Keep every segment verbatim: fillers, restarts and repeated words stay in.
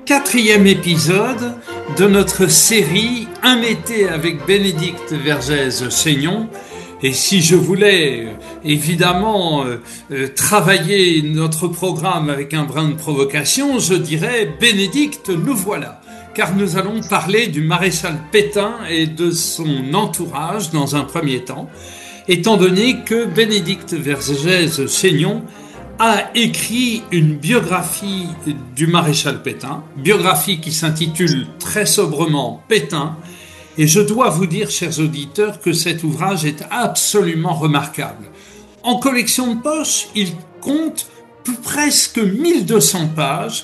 quatrième épisode de notre série Un été avec Bénédicte Vergès-Chaignon. Et si je voulais euh, évidemment euh, euh, travailler notre programme avec un brin de provocation, je dirais Bénédicte, nous voilà. Car nous allons parler du maréchal Pétain et de son entourage dans un premier temps, étant donné que Bénédicte Vergès-Chaignon a écrit une biographie du maréchal Pétain, biographie qui s'intitule très sobrement Pétain, et je dois vous dire, chers auditeurs, que cet ouvrage est absolument remarquable. En collection de poche, il compte presque mille deux cents pages,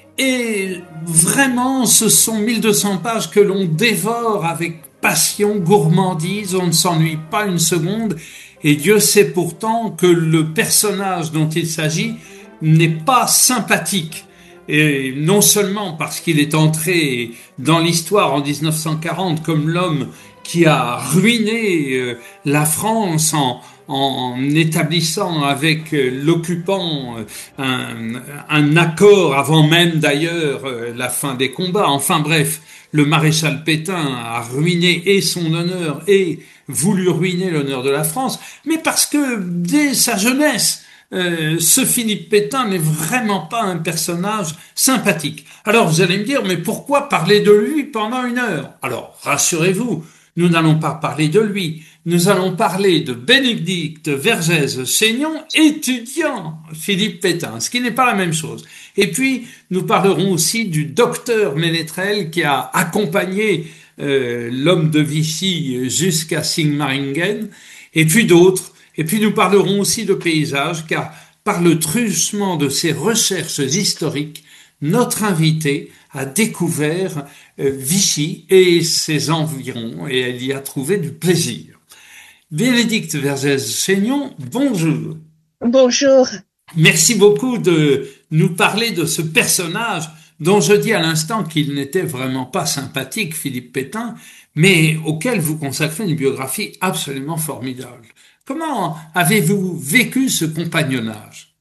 et vraiment, ce sont mille deux cents pages que l'on dévore avec passion, gourmandise, on ne s'ennuie pas une seconde, et Dieu sait pourtant que le personnage dont il s'agit n'est pas sympathique. Et non seulement parce qu'il est entré dans l'histoire en dix-neuf cent quarante comme l'homme qui a ruiné la France en, en établissant avec l'occupant un, un accord avant même d'ailleurs la fin des combats. Enfin bref, le maréchal Pétain a ruiné et son honneur et voulu ruiner l'honneur de la France, mais parce que dès sa jeunesse, Euh, ce Philippe Pétain n'est vraiment pas un personnage sympathique. Alors vous allez me dire, mais pourquoi parler de lui pendant une heure? Alors rassurez-vous, nous n'allons pas parler de lui, nous allons parler de Bénédicte Vergès-Chaignon, étudiant Philippe Pétain, ce qui n'est pas la même chose. Et puis nous parlerons aussi du docteur Ménestrel qui a accompagné euh, l'homme de Vichy jusqu'à Sigmaringen, et puis d'autres. Et puis nous parlerons aussi de paysage, car par le truchement de ses recherches historiques, notre invité a découvert euh, Vichy et ses environs, et elle y a trouvé du plaisir. Bénédicte Vergès-Chaignon, bonjour. Bonjour. Merci beaucoup de nous parler de ce personnage dont je dis à l'instant qu'il n'était vraiment pas sympathique, Philippe Pétain, mais auquel vous consacrez une biographie absolument formidable. Comment avez-vous vécu ce compagnonnage?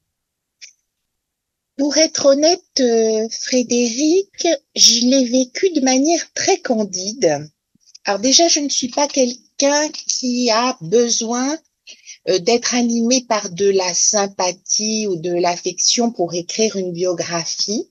Pour être honnête, euh, Frédéric, je l'ai vécu de manière très candide. Alors déjà, je ne suis pas quelqu'un qui a besoin euh, d'être animé par de la sympathie ou de l'affection pour écrire une biographie.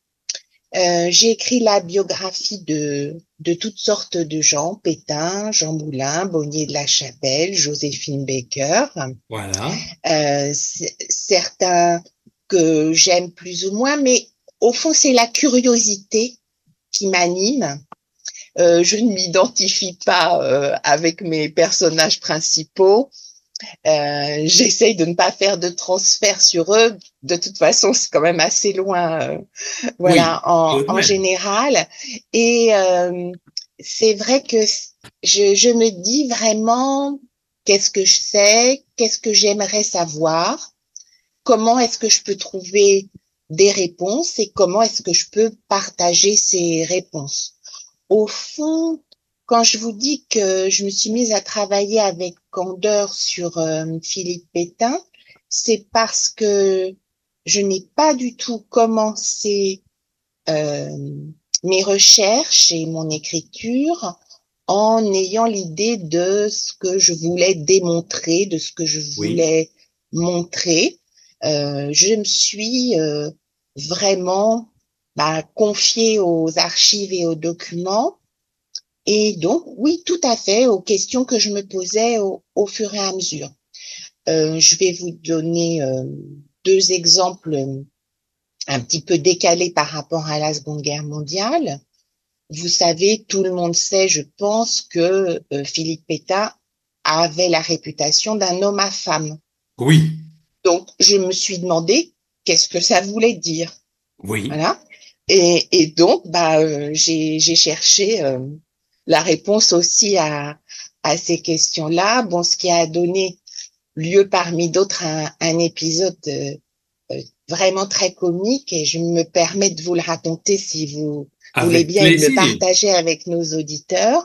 Euh, j'ai écrit la biographie de de toutes sortes de gens, Pétain, Jean Moulin, Bonnier de la Chapelle, Joséphine Baker. Voilà. Euh, certains que j'aime plus ou moins, mais au fond, c'est la curiosité qui m'anime. Euh, je ne m'identifie pas euh, avec mes personnages principaux. Euh, j'essaye de ne pas faire de transfert sur eux. De toute façon, c'est quand même assez loin, euh, voilà, oui, en, en général. Et euh, c'est vrai que je, je me dis vraiment qu'est-ce que je sais, qu'est-ce que j'aimerais savoir, comment est-ce que je peux trouver des réponses et comment est-ce que je peux partager ces réponses. Au fond, quand je vous dis que je me suis mise à travailler avec candeur sur euh, Philippe Pétain, c'est parce que je n'ai pas du tout commencé euh, mes recherches et mon écriture en ayant l'idée de ce que je voulais démontrer, de ce que je voulais oui. montrer. Euh, je me suis euh, vraiment bah, confiée aux archives et aux documents. Et donc, oui, tout à fait, aux questions que je me posais au, au fur et à mesure. Euh, je vais vous donner euh, deux exemples un petit peu décalés par rapport à la Seconde Guerre mondiale. Vous savez, tout le monde sait, je pense, que euh, Philippe Pétain avait la réputation d'un homme à femme. Oui. Donc, je me suis demandé qu'est-ce que ça voulait dire. Oui. Voilà. Et, et donc, bah, euh, j'ai, j'ai cherché euh, la réponse aussi à, à ces questions-là. Bon, ce qui a donné lieu parmi d'autres à un, un épisode euh, euh, vraiment très comique, et je me permets de vous le raconter si vous avec voulez bien plaisir. le partager avec nos auditeurs.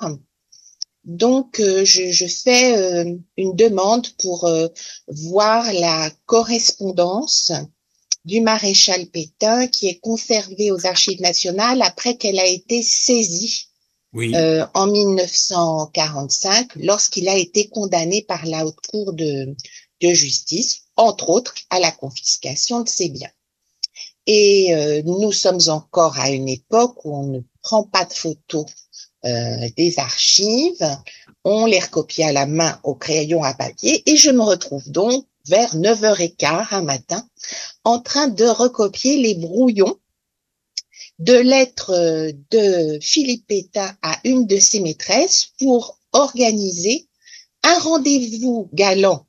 Donc, euh, je, je fais euh, une demande pour euh, voir la correspondance du maréchal Pétain qui est conservée aux Archives nationales après qu'elle a été saisie Oui. euh, en mille neuf cent quarante-cinq lorsqu'il a été condamné par la Haute Cour de, de justice, entre autres à la confiscation de ses biens. Et euh, nous sommes encore à une époque où on ne prend pas de photos euh, des archives, on les recopie à la main au crayon à papier, et je me retrouve donc vers neuf heures quinze un matin en train de recopier les brouillons de lettres de Philippe Pétain à une de ses maîtresses pour organiser un rendez-vous galant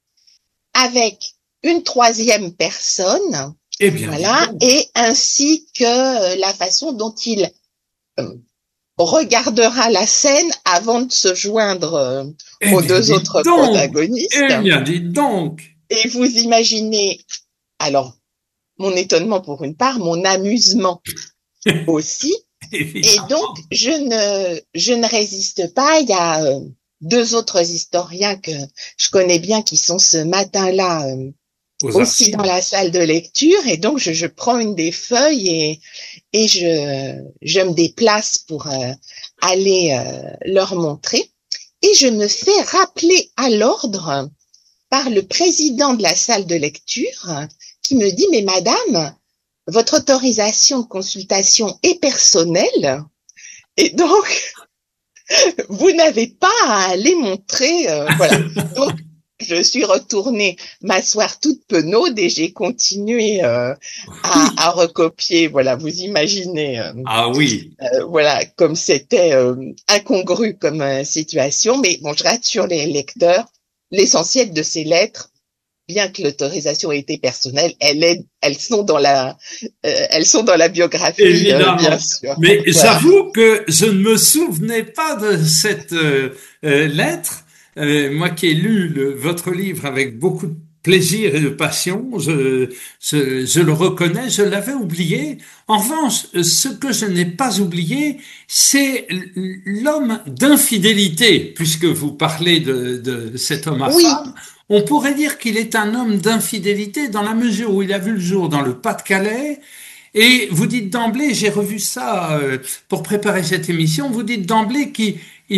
avec une troisième personne, Eh bien, voilà, et ainsi que la façon dont il euh, regardera la scène avant de se joindre euh, eh aux bien, deux dites autres donc. protagonistes. Eh bien, dites donc. Et vous imaginez, alors, mon étonnement pour une part, mon amusement aussi. Et donc, je ne, je ne résiste pas. Il y a euh, deux autres historiens que je connais bien qui sont ce matin-là euh, aussi archives. Dans la salle de lecture. Et donc, je, je prends une des feuilles et, et je, je me déplace pour euh, aller euh, leur montrer. Et je me fais rappeler à l'ordre par le président de la salle de lecture qui me dit « Mais madame, votre autorisation de consultation est personnelle et donc vous n'avez pas à aller montrer. Euh, » Voilà. Donc je suis retournée m'asseoir toute penaude et j'ai continué euh, à, à recopier. Voilà, vous imaginez. Euh, ah oui. Euh, voilà, comme c'était euh, incongru comme euh, situation. Mais bon, je rassure les lecteurs. L'essentiel de ces lettres, bien que l'autorisation ait été personnelle, elles, est, elles sont dans la, euh, elles sont dans la biographie, évidemment. Euh, bien sûr. Mais voilà. J'avoue que je ne me souvenais pas de cette euh, euh, lettre. Euh, moi qui ai lu le, votre livre avec beaucoup de plaisir et de passion, je, je, je le reconnais, je l'avais oublié. En revanche, ce que je n'ai pas oublié, c'est l'homme d'infidélité, puisque vous parlez de, de cet homme à oui. femme. On pourrait dire qu'il est un homme d'infidélité dans la mesure où il a vu le jour dans le Pas-de-Calais. Et vous dites d'emblée, j'ai revu ça euh, pour préparer cette émission, vous dites d'emblée qu'il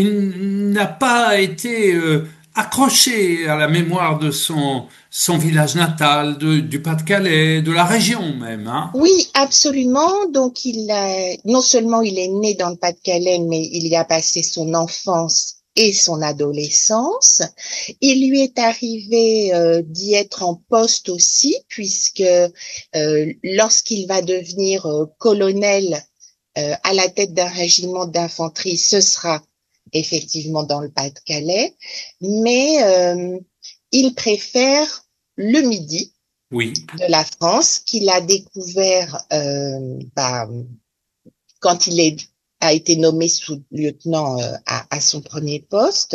il n'a pas été euh, accroché à la mémoire de son son village natal, de, du Pas-de-Calais, de la région même. Hein. Oui, absolument. Donc il a, non seulement il est né dans le Pas-de-Calais, mais il y a passé son enfance et son adolescence. Il lui est arrivé euh, d'y être en poste aussi, puisque euh, lorsqu'il va devenir euh, colonel euh, à la tête d'un régiment d'infanterie, ce sera effectivement dans le Pas-de-Calais, mais euh, il préfère le Midi oui. de la France qu'il a découvert euh, bah, quand il est a été nommé sous-lieutenant euh, à, à son premier poste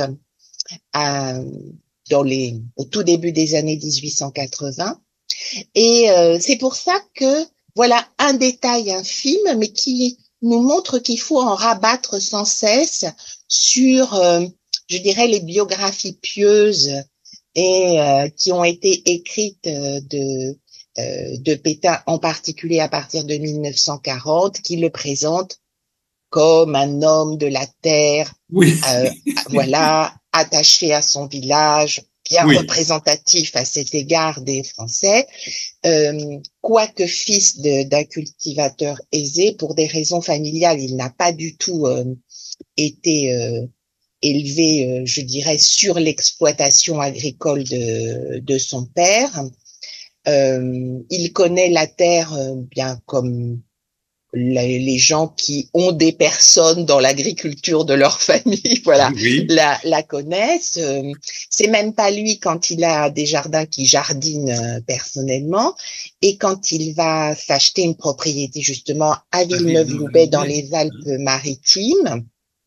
à, dans les, au tout début des années dix-huit cent quatre-vingts. Et euh, c'est pour ça que, voilà un détail infime, mais qui nous montre qu'il faut en rabattre sans cesse sur, euh, je dirais, les biographies pieuses et euh, qui ont été écrites euh, de, euh, de Pétain, en particulier à partir de mille neuf cent quarante, qui le présentent comme un homme de la terre, oui. euh, voilà, attaché à son village, bien oui. représentatif à cet égard des Français, euh, quoique fils d'un cultivateur aisé, pour des raisons familiales, il n'a pas du tout euh, été euh, élevé, euh, je dirais, sur l'exploitation agricole de, de son père. Euh, il connaît la terre euh, bien comme les, les gens qui ont des personnes dans l'agriculture de leur famille, voilà, oui. la, la connaissent. Euh, c'est même pas lui quand il a des jardins qui jardine euh, personnellement, et quand il va s'acheter une propriété justement à Villeneuve-Loubet dans les Alpes-Maritimes,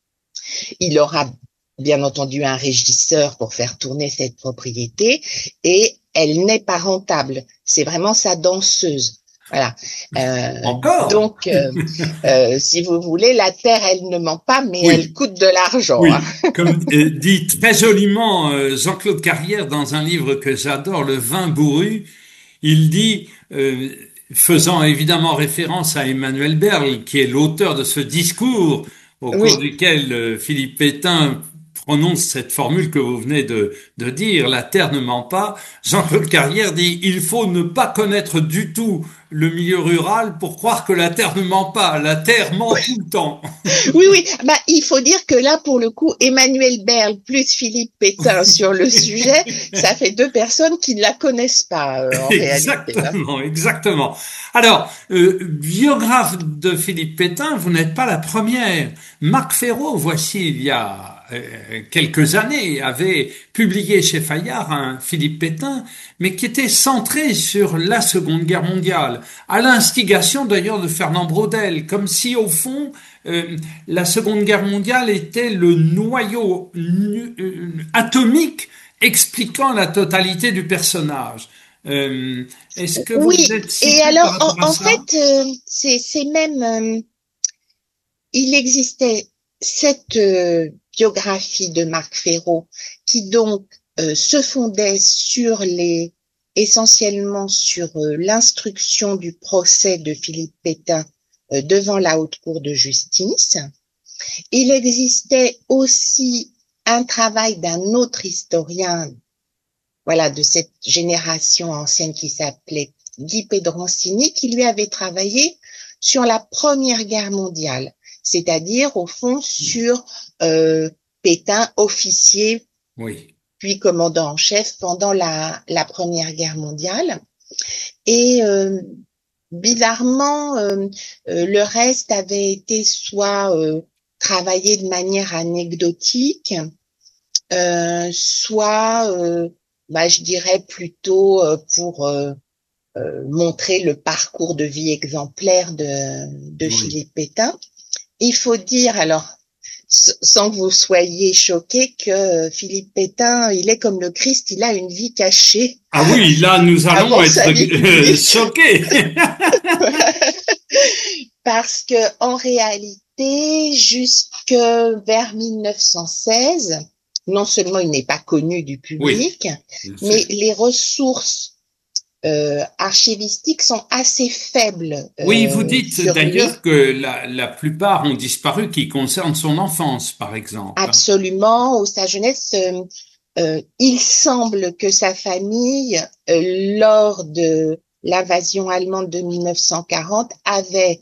il aura bien entendu un régisseur pour faire tourner cette propriété, et elle n'est pas rentable. C'est vraiment sa danseuse. Voilà. Euh, Encore. Donc, euh, euh, si vous voulez, la terre, elle ne ment pas, mais oui. elle coûte de l'argent. Oui. Hein. Comme euh, dit très joliment euh, Jean-Claude Carrière dans un livre que j'adore, Le vin bourru, il dit euh, faisant évidemment référence à Emmanuel Berle, qui est l'auteur de ce discours au cours Oui, duquel euh, Philippe Pétain prononce cette formule que vous venez de, de dire, la terre ne ment pas. Jean-Claude Carrière dit, il faut ne pas connaître du tout le milieu rural pour croire que la terre ne ment pas. La terre ment tout le temps. oui, oui. Bah, il faut dire que là, pour le coup, Emmanuel Berle plus Philippe Pétain sur le sujet, ça fait deux personnes qui ne la connaissent pas euh, en réalité. Hein. Exactement, exactement. Alors, euh, biographe de Philippe Pétain, vous n'êtes pas la première. Marc Fesneau, voici il y a euh, quelques années, avait publié chez Fayard un Philippe Pétain, mais qui était centré sur la Seconde Guerre mondiale, à l'instigation d'ailleurs de Fernand Braudel, comme si au fond euh, la Seconde Guerre mondiale était le noyau nu- euh, atomique expliquant la totalité du personnage. Euh, est-ce que vous Oui, êtes et situé par alors, rapport en, à en ça? fait, euh, c'est c'est même, euh, il existait cette euh, biographie de Marc Fesneau qui donc euh, se fondait sur les, essentiellement sur euh, l'instruction du procès de Philippe Pétain euh, devant la Haute Cour de justice. Il existait aussi un travail d'un autre historien, voilà, de cette génération ancienne qui s'appelait Guy Pedroncini, qui lui avait travaillé sur la Première Guerre mondiale, c'est-à-dire au fond sur euh, Pétain, officier Oui, puis commandant en chef pendant la, la Première Guerre mondiale. Et euh, bizarrement, euh, euh, le reste avait été soit euh, travaillé de manière anecdotique, euh, soit, euh, bah, je dirais plutôt euh, pour euh, euh, montrer le parcours de vie exemplaire de, de oui. Philippe Pétain. Il faut dire, alors, sans que vous soyez choqués, que Philippe Pétain, il est comme le Christ, il a une vie cachée Ah oui, là, nous allons avant être sa vie euh, publique. choqués. Parce que en réalité, jusque vers mille neuf cent seize, non seulement il n'est pas connu du Oui, public, bien mais sûr. les ressources euh, archivistiques sont assez faibles Oui, vous euh, dites sur lui. d'ailleurs que la, la plupart ont disparu qui concernent son enfance, par exemple. Absolument, ou sa jeunesse. Euh, euh, il semble que sa famille, euh, lors de l'invasion allemande de mille neuf cent quarante, avait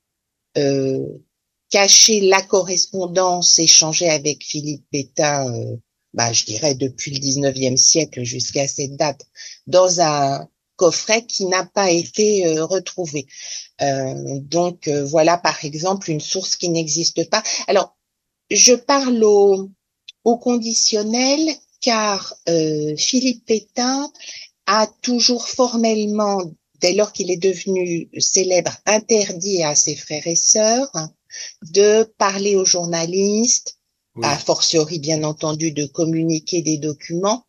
euh, caché la correspondance échangée avec Philippe Pétain, euh, bah, je dirais depuis le dix-neuvième siècle jusqu'à cette date, dans un coffret qui n'a pas été euh, retrouvé. Euh, donc euh, voilà par exemple une source qui n'existe pas. Alors je parle au, au conditionnel car euh, Philippe Pétain a toujours formellement, dès lors qu'il est devenu célèbre, interdit à ses frères et sœurs de parler aux journalistes, a Oui. fortiori bien entendu de communiquer des documents.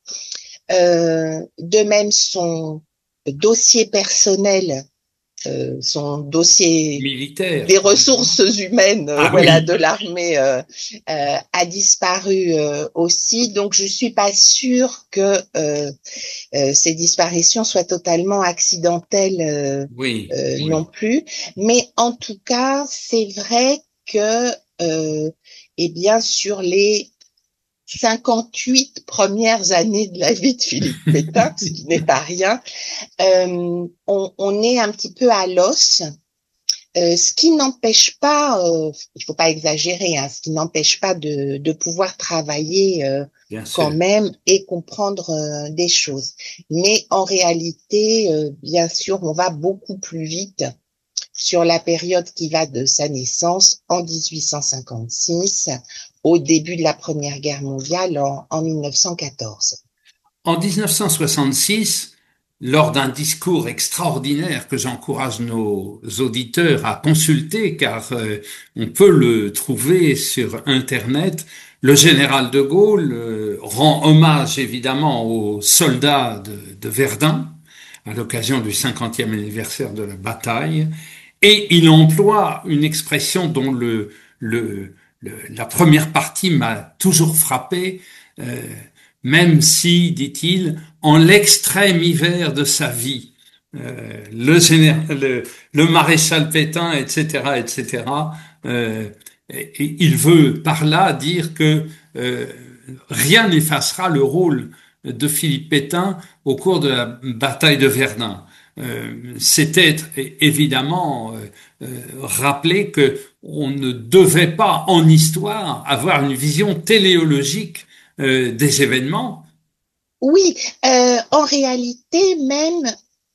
Euh, de même, son dossier personnel, euh, son dossier Militaire, des par exemple. ressources humaines, euh, Ah voilà, oui. de l'armée euh, euh, a disparu euh, aussi. Donc, je suis pas sûre que euh, euh, ces disparitions soient totalement accidentelles euh, Oui, euh, non oui. plus. Mais en tout cas, c'est vrai que, euh, eh bien, sur les cinquante-huit premières années de la vie de Philippe Pétain, ce qui n'est pas rien, euh, on, on est un petit peu à l'os. Euh, ce qui n'empêche pas, euh, il faut pas exagérer, hein, ce qui n'empêche pas de, de pouvoir travailler euh, Bien quand sûr. même et comprendre euh, des choses. Mais en réalité, euh, bien sûr, on va beaucoup plus vite sur la période qui va de sa naissance en dix-huit cent cinquante-six au début de la Première Guerre mondiale en, en mille neuf cent quatorze. En dix-neuf cent soixante-six, lors d'un discours extraordinaire que j'encourage nos auditeurs à consulter, car euh, on peut le trouver sur Internet, le général de Gaulle euh, rend hommage évidemment aux soldats de, de Verdun à l'occasion du cinquantième anniversaire de la bataille, et il emploie une expression dont le, le, le la première partie m'a toujours frappé. Euh, Même si, dit-il, en l'extrême hiver de sa vie, euh, le, général, le, le maréchal Pétain, et cetera, et cetera. Euh, et, et il veut par là dire que euh, rien n'effacera le rôle de Philippe Pétain au cours de la bataille de Verdun. Euh, C'était évidemment euh, euh, rappeler que on ne devait pas en histoire avoir une vision téléologique euh, des événements. Oui, euh, en réalité même,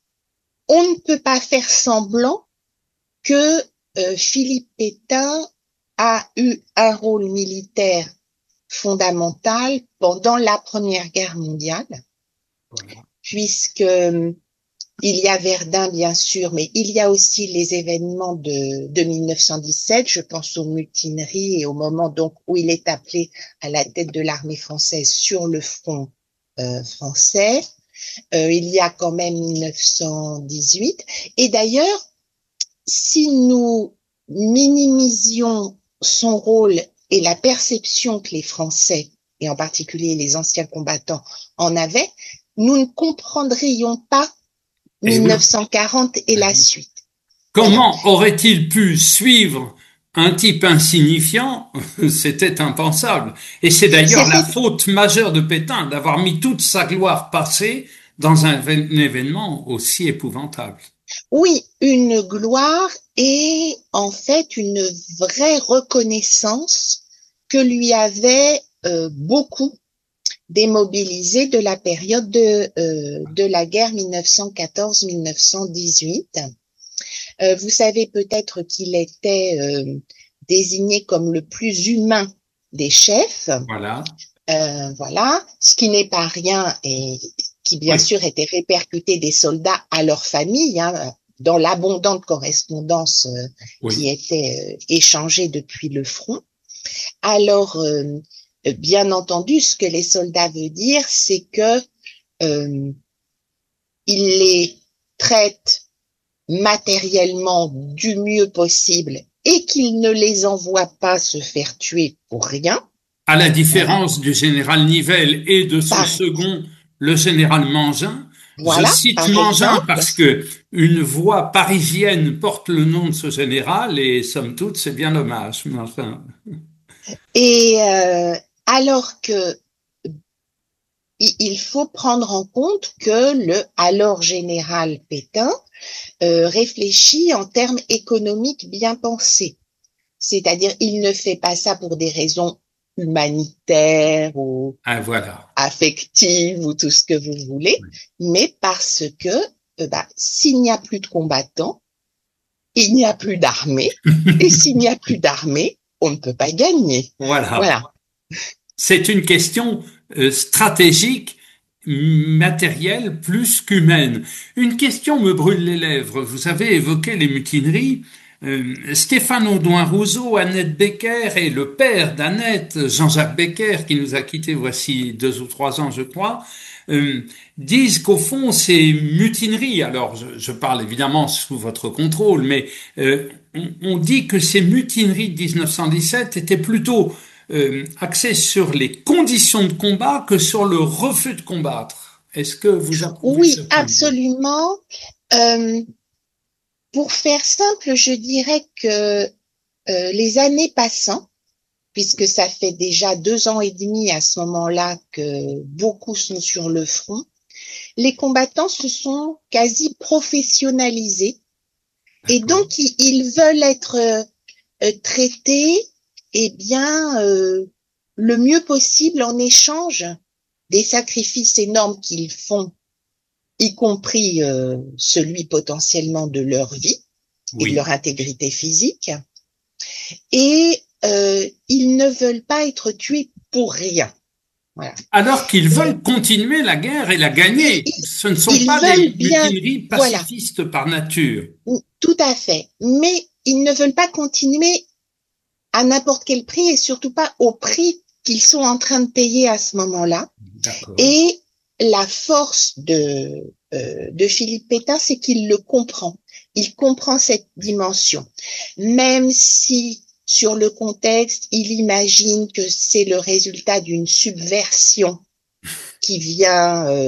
on ne peut pas faire semblant que euh, Philippe Pétain a eu un rôle militaire fondamental pendant la Première Guerre mondiale, voilà. Puisque euh, il y a Verdun, bien sûr, mais il y a aussi les événements de, de mille neuf cent dix-sept. Je pense aux mutineries et au moment donc où il est appelé à la tête de l'armée française sur le front euh, français. Euh, il y a quand même mille neuf cent dix-huit. Et d'ailleurs, si nous minimisions son rôle et la perception que les Français, et en particulier les anciens combattants, en avaient, nous ne comprendrions pas mille neuf cent quarante et la suite. Comment voilà. Aurait-il pu suivre un type insignifiant? C'était impensable. Et c'est d'ailleurs la faute majeure de Pétain d'avoir mis toute sa gloire passée dans un événement aussi épouvantable. Oui, une gloire et en fait une vraie reconnaissance que lui avait euh, beaucoup démobilisé de la période de, euh, de la guerre mille neuf cent quatorze mille neuf cent dix-huit. Euh, vous savez peut-être qu'il était euh, désigné comme le plus humain des chefs. Voilà. Euh, voilà, ce qui n'est pas rien et qui bien oui. sûr était répercuté des soldats à leurs familles, hein, dans l'abondante correspondance euh, oui. qui était euh, échangée depuis le front. Alors, euh, bien entendu, ce que les soldats veulent dire, c'est que euh, il les traite matériellement du mieux possible et qu'il ne les envoie pas se faire tuer pour rien. À la différence du général Nivelle et de son par... second, le général Mangin. Voilà, je cite Mangin exemple. Parce que une voix parisienne porte le nom de ce général et somme toute c'est bien dommage. Enfin... Et euh, alors que il faut prendre en compte que le alors général Pétain euh, réfléchit en termes économiques bien pensés. C'est-à-dire, il ne fait pas ça pour des raisons humanitaires ou ah, voilà. affectives ou tout ce que vous voulez, oui. mais parce que euh, bah, s'il n'y a plus de combattants, il n'y a plus d'armée, et s'il n'y a plus d'armée, on ne peut pas gagner. Voilà. voilà. C'est une question euh, stratégique, matérielle, plus qu'humaine. Une question me brûle les lèvres. Vous avez évoqué les mutineries. Euh, Stéphane Audouin-Rousseau, Annette Becker et le père d'Annette, Jean-Jacques Becker, qui nous a quittés voici deux ou trois ans, je crois, euh, disent qu'au fond, ces mutineries, alors je, je parle évidemment sous votre contrôle, mais euh, on, on dit que ces mutineries de dix-neuf cent dix-sept étaient plutôt euh, axées sur les conditions de combat que sur le refus de combattre. Est-ce que vous approuvez Oui, absolument. Euh... Pour faire simple, je dirais que euh, les années passant, puisque ça fait déjà deux ans et demi à ce moment-là que beaucoup sont sur le front, les combattants se sont quasi professionnalisés et donc ils, ils veulent être euh, traités eh bien euh, le mieux possible en échange des sacrifices énormes qu'ils font, y compris euh, celui potentiellement de leur vie oui. et de leur intégrité physique. Et euh, ils ne veulent pas être tués pour rien. Voilà. Alors qu'ils veulent continuer la guerre et la gagner. Ils, Ce ne sont pas des mutineries pacifistes voilà. par nature. Tout à fait. Mais ils ne veulent pas continuer à n'importe quel prix et surtout pas au prix qu'ils sont en train de payer à ce moment-là. D'accord. Et la force de, euh, de Philippe Pétain, c'est qu'il le comprend. Il comprend cette dimension. Même si, sur le contexte, il imagine que c'est le résultat d'une subversion qui vient euh,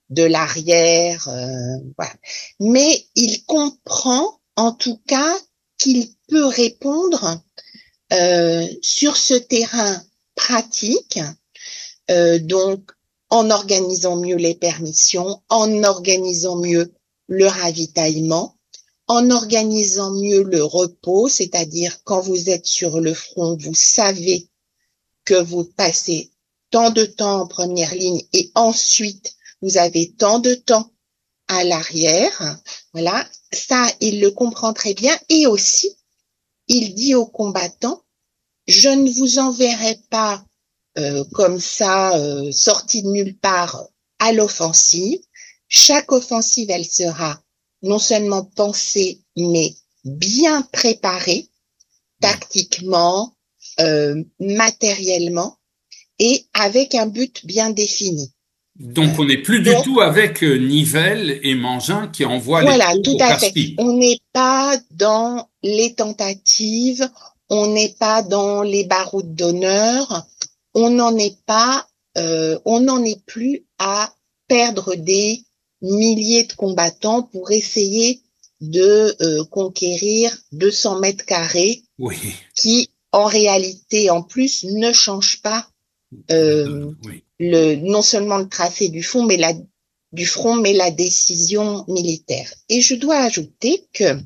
de l'arrière, euh, voilà. Mais il comprend en tout cas qu'il peut répondre euh, sur ce terrain pratique, euh, donc en organisant mieux les permissions, en organisant mieux le ravitaillement, en organisant mieux le repos, c'est-à-dire quand vous êtes sur le front, vous savez que vous passez tant de temps en première ligne et ensuite vous avez tant de temps à l'arrière. Voilà, ça, il le comprend très bien. Et aussi, il dit aux combattants, je ne vous enverrai pas euh, comme ça, euh, sorti de nulle part à l'offensive. Chaque offensive, elle sera non seulement pensée, mais bien préparée, tactiquement, euh, matériellement, et avec un but bien défini. Donc, on n'est plus du Donc, tout avec euh, Nivelle et Mangin qui envoient les voilà, troupes tout au à fait. casse-pied. On n'est pas dans les tentatives, on n'est pas dans les baroudes d'honneur, on n'en est pas, euh, on n'en est plus à perdre des milliers de combattants pour essayer de euh, conquérir deux cents mètres carrés Oui, qui, en réalité, en plus, ne changent pas euh, oui. le, non seulement le tracé du front, mais la, du front, mais la décision militaire. Et je dois ajouter que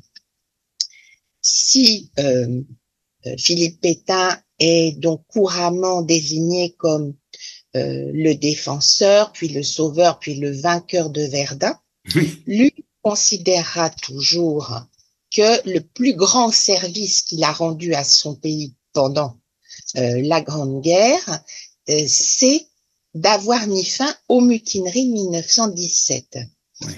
si euh, Philippe Pétain est donc couramment désigné comme euh, le défenseur, puis le sauveur, puis le vainqueur de Verdun, Oui. lui considérera toujours que le plus grand service qu'il a rendu à son pays pendant euh, la Grande Guerre, euh, c'est d'avoir mis fin aux mutineries de mille neuf cent dix-sept. Oui.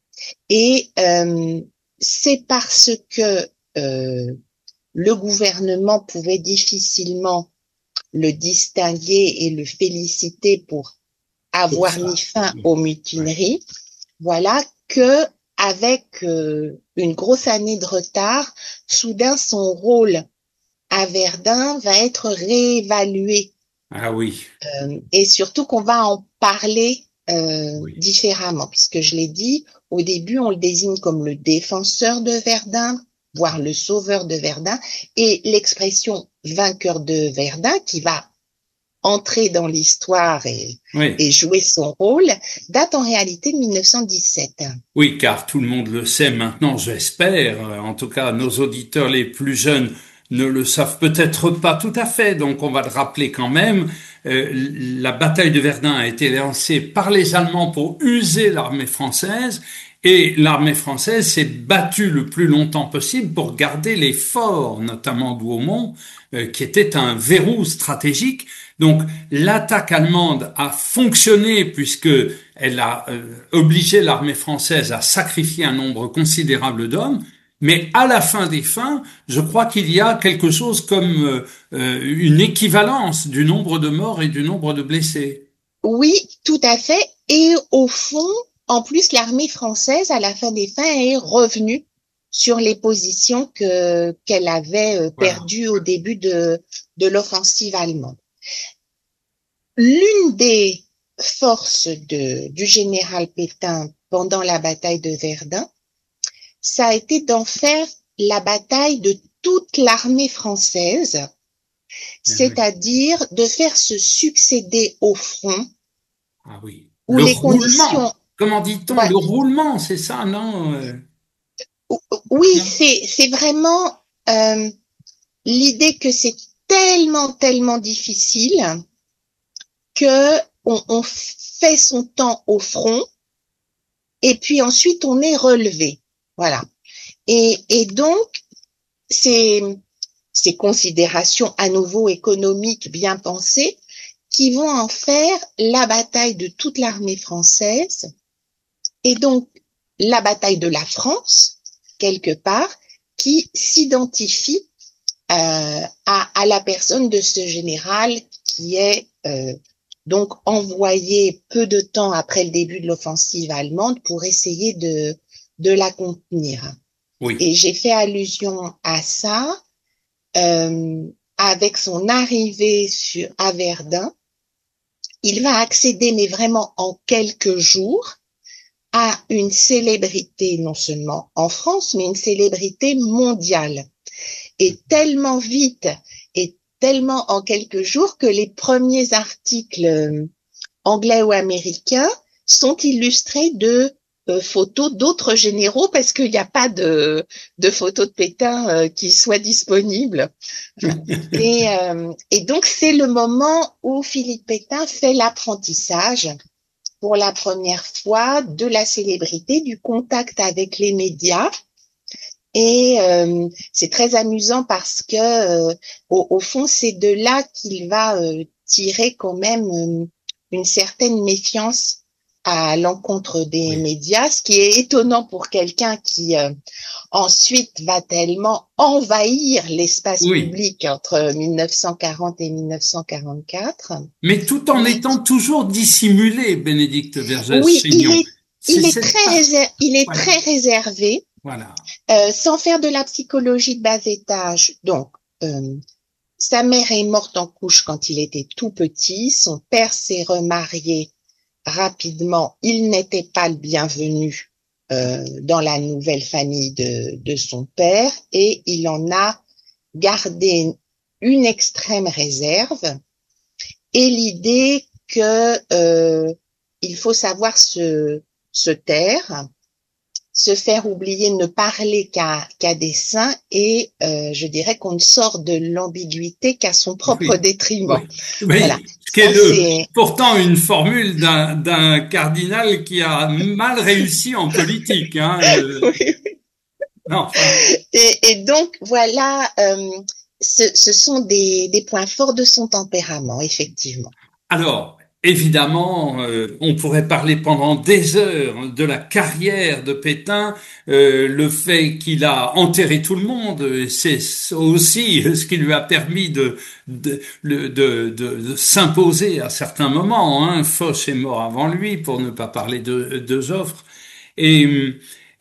Et euh, c'est parce que euh, le gouvernement pouvait difficilement le distinguer et le féliciter pour avoir mis fin aux mutineries, ouais. Voilà que avec euh, une grosse année de retard, soudain son rôle à Verdun va être réévalué. Ah oui. Euh, et surtout qu'on va en parler euh, Oui. différemment, puisque je l'ai dit, au début, on le désigne comme le défenseur de Verdun, voire le sauveur de Verdun, et l'expression vainqueur de Verdun, qui va entrer dans l'histoire et, Oui. et jouer son rôle, date en réalité de mille neuf cent dix-sept. Oui, car tout le monde le sait maintenant, j'espère. En tout cas, nos auditeurs les plus jeunes ne le savent peut-être pas tout à fait, donc on va le rappeler quand même. Euh, la bataille de Verdun a été lancée par les Allemands pour user l'armée française, et l'armée française s'est battue le plus longtemps possible pour garder les forts, notamment d'Ouaumont, euh, qui était un verrou stratégique. Donc l'attaque allemande a fonctionné puisque elle a euh, obligé l'armée française à sacrifier un nombre considérable d'hommes. Mais à la fin des fins, je crois qu'il y a quelque chose comme euh, une équivalence du nombre de morts et du nombre de blessés. Oui, tout à fait. Et au fond, en plus, l'armée française, à la fin des fins, est revenue sur les positions que qu'elle avait euh, perdues voilà. Au début de, de l'offensive allemande. L'une des forces de, du général Pétain pendant la bataille de Verdun, ça a été d'en faire la bataille de toute l'armée française, c'est-à-dire oui. de faire se succéder au front ah oui. où le les roulement. conditions... Comment dit-on ouais. Le roulement, c'est ça, non euh... Oui, c'est, c'est vraiment euh, l'idée que c'est tellement, tellement difficile que on, on fait son temps au front et puis ensuite on est relevé. Voilà. Et, et donc, ces, ces considérations à nouveau économiques bien pensées qui vont en faire la bataille de toute l'armée française et donc la bataille de la France, quelque part, qui s'identifie euh, à, à la personne de ce général qui est euh, donc envoyé peu de temps après le début de l'offensive allemande pour essayer de, de la contenir. Oui. Et j'ai fait allusion à ça euh, avec son arrivée sur, à Verdun. Il va accéder, mais vraiment en quelques jours, a une célébrité non seulement en France, mais une célébrité mondiale. Et tellement vite, et tellement en quelques jours que les premiers articles anglais ou américains sont illustrés de euh, photos d'autres généraux parce qu'il n'y a pas de, de photos de Pétain euh, qui soient disponibles. Et, euh, et donc, c'est le moment où Philippe Pétain fait l'apprentissage pour la première fois de la célébrité, du contact avec les médias. Et euh, c'est très amusant parce que, euh, au, au fond, c'est de là qu'il va euh, tirer quand même euh, une certaine méfiance à l'encontre des oui. médias, ce qui est étonnant pour quelqu'un qui euh, ensuite va tellement envahir l'espace oui. public entre mille neuf cent quarante et mille neuf cent quarante-quatre. Mais tout en étant toujours dissimulé, Bénédicte Vergès. Oui, il est, il est très réservé, il est voilà. très réservé. Voilà. Euh, sans faire de la psychologie de bas étage. Donc, euh, sa mère est morte en couche quand il était tout petit. Son père s'est remarié rapidement. Il n'était pas le bienvenu euh, dans la nouvelle famille de, de son père et il en a gardé une extrême réserve et l'idée que euh, il faut savoir se, se taire, se faire oublier, ne parler qu'à qu'à dessein et euh, je dirais qu'on ne sort de l'ambiguïté qu'à son propre oui, détriment. Oui, oui. Voilà. Ce qui est le, pourtant une formule d'un d'un cardinal qui a mal réussi en politique. Hein. oui, oui. Non, enfin. et, et donc voilà, euh, ce, ce sont des, des points forts de son tempérament, effectivement. Alors. Évidemment, euh, on pourrait parler pendant des heures de la carrière de Pétain, euh, le fait qu'il a enterré tout le monde, c'est aussi ce qui lui a permis de de de, de, de s'imposer à certains moments. Hein. Foch est mort avant lui, pour ne pas parler de, de Joffre. Et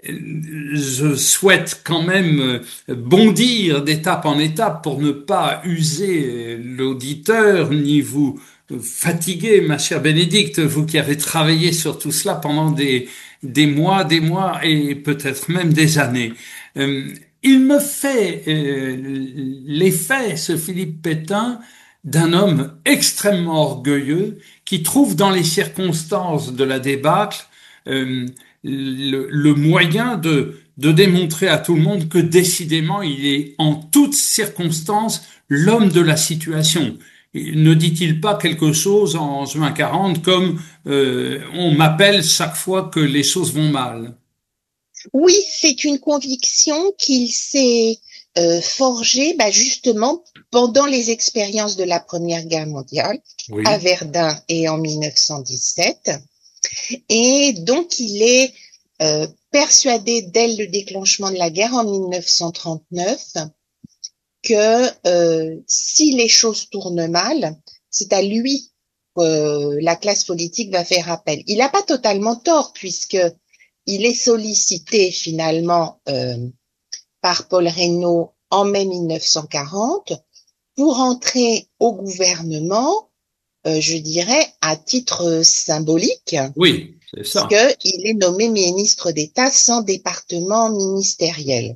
je souhaite quand même bondir d'étape en étape pour ne pas user l'auditeur ni vous fatigué, ma chère Bénédicte, vous qui avez travaillé sur tout cela pendant des, des mois, des mois et peut-être même des années. Euh, il me fait euh, l'effet, ce Philippe Pétain, d'un homme extrêmement orgueilleux qui trouve dans les circonstances de la débâcle euh, le, le moyen de, de démontrer à tout le monde que décidément il est en toutes circonstances l'homme de la situation. Ne dit-il pas quelque chose en juin quarante comme euh, on m'appelle chaque fois que les choses vont mal? Oui, c'est une conviction qu'il s'est euh, forgée bah, justement pendant les expériences de la Première Guerre mondiale, oui. à Verdun et en mille neuf cent dix-sept. Et donc il est euh, persuadé dès le déclenchement de la guerre en mille neuf cent trente-neuf que euh, si les choses tournent mal, c'est à lui que euh, la classe politique va faire appel. Il n'a pas totalement tort puisque il est sollicité finalement euh, par Paul Reynaud en mai mille neuf cent quarante pour entrer au gouvernement, euh, je dirais à titre symbolique. Oui, c'est ça. Parce qu'il est nommé ministre d'État sans département ministériel.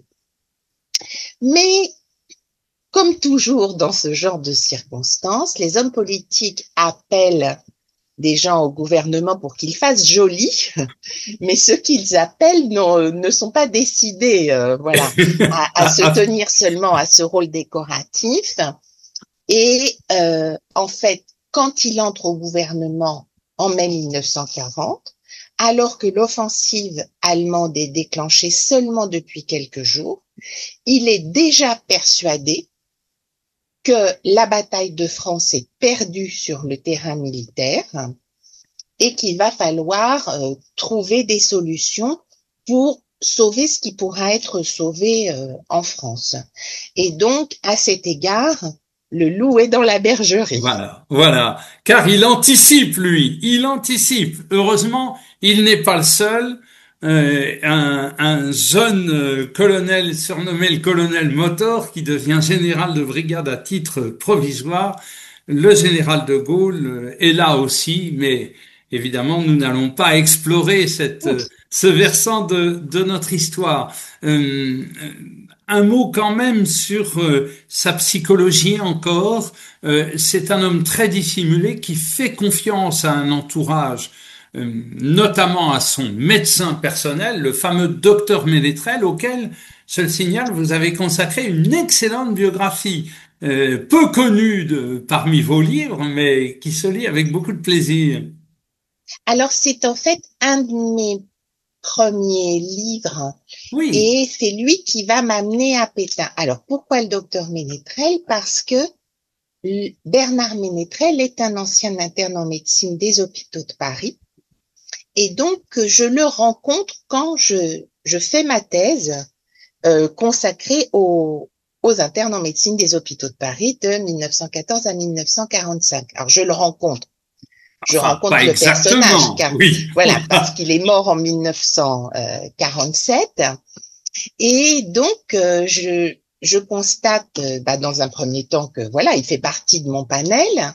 Mais comme toujours dans ce genre de circonstances, les hommes politiques appellent des gens au gouvernement pour qu'ils fassent joli, mais ceux qu'ils appellent non, ne sont pas décidés euh, voilà, à, à se tenir seulement à ce rôle décoratif. Et euh, en fait, quand il entre au gouvernement en mai mille neuf cent quarante, alors que l'offensive allemande est déclenchée seulement depuis quelques jours, il est déjà persuadé que la bataille de France est perdue sur le terrain militaire et qu'il va falloir euh, trouver des solutions pour sauver ce qui pourra être sauvé euh, en France. Et donc, à cet égard, le loup est dans la bergerie. Voilà, voilà. Car il anticipe, lui. Il anticipe. Heureusement, il n'est pas le seul. Euh, un, un jeune euh, colonel surnommé le colonel Motor qui devient général de brigade à titre provisoire. Le général de Gaulle euh, est là aussi, mais évidemment nous n'allons pas explorer cette euh, ce versant de, de notre histoire. Euh, un mot quand même sur euh, sa psychologie encore. Euh, c'est un homme très dissimulé qui fait confiance à un entourage, euh, notamment à son médecin personnel, le fameux docteur Ménétrel, auquel, je le signale, vous avez consacré une excellente biographie, euh, peu connue de, parmi vos livres, mais qui se lit avec beaucoup de plaisir. Alors, c'est en fait un de mes premiers livres Oui, et c'est lui qui va m'amener à Pétain. Alors, pourquoi le docteur Ménétrel? Parce que Bernard Ménétrel est un ancien interne en médecine des hôpitaux de Paris. Et donc, je le rencontre quand je, je fais ma thèse euh, consacrée aux, aux internes en médecine des hôpitaux de Paris de mille neuf cent quatorze à mille neuf cent quarante-cinq. Alors, je le rencontre. Je enfin, pas rencontre le personnage, exactement, car oui. voilà, parce qu'il est mort en mille neuf cent quarante-sept. Et donc, euh, je, je constate, euh, bah, dans un premier temps que voilà, il fait partie de mon panel